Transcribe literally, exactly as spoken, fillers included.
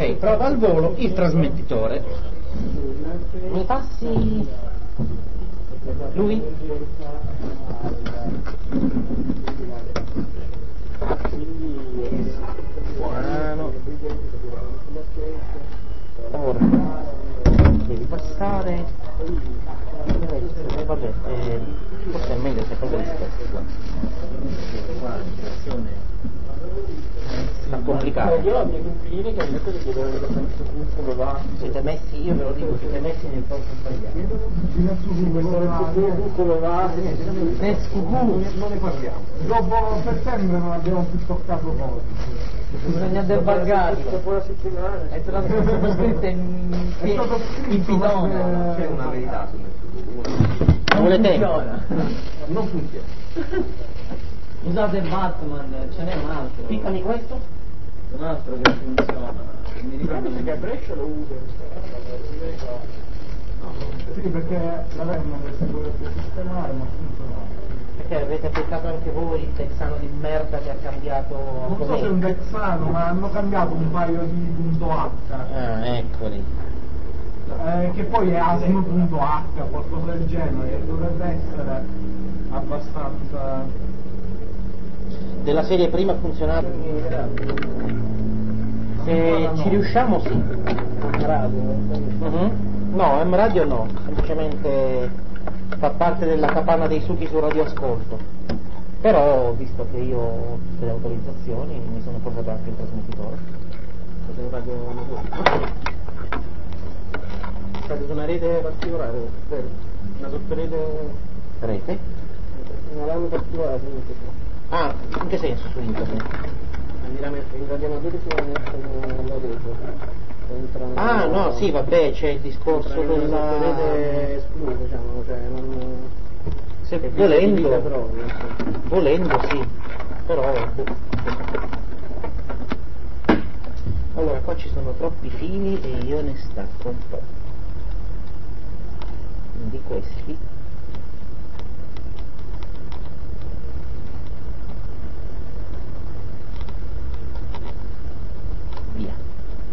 Ok, prova al volo il trasmettitore. Mi passi lui? Buono. Ora devi passare. Vabbè, eh, forse è meglio se cosa rispetti qua. Sta complicato. Io ho i miei cugini che mi mettono di chiedere come va. Siete messi, io ve lo dico, siete messi nel posto sbagliato. Come va? Nel scucù. Non ne parliamo. Dopo settembre non abbiamo più toccato cose. Bisogna debargarlo. Dopo una settimana. È stato scritto in, in pitone. C'è una verità su Non vuole tempo. non funziona. Usate Batman, ce n'è un altro. Piccami questo? Un altro che funziona. Mi ricordo Perché a Brescia lo uso. Sì, perché la Verna si dovrebbe sistemare, ma funziona. Perché avete applicato anche voi il texano di merda che ha cambiato. Non so se è un texano, ma hanno cambiato un paio di punto H. Ah, eccoli. Eh, che poi è asmo.h, qualcosa del genere, dovrebbe essere abbastanza. Della serie prima funzionava. Se ci riusciamo sì. Uh-huh. No, M Radio no, semplicemente fa parte della capanna dei succhi su radioascolto. Però, visto che io ho tutte le autorizzazioni, mi sono portato anche il trasmettitore. Facevo radio amatore. State su una rete particolare, vero? Una sottorete. Rete? Una rame particolare, Ah, in che senso su internet? I radioamatori si mettono alla rete. Ah, no, sì, vabbè, c'è il discorso della rete esclusa, diciamo, cioè non. Se volendo, proprio, volendo sì, però boh. Allora qua ci sono troppi fili e io ne stacco un po'. Quindi questi